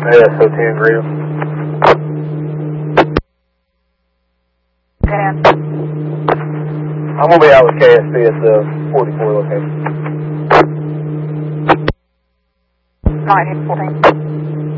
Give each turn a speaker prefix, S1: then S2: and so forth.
S1: ASO 10, greet him.
S2: 10.
S1: I'm going to be out with KSP at the 44 location.
S2: 914.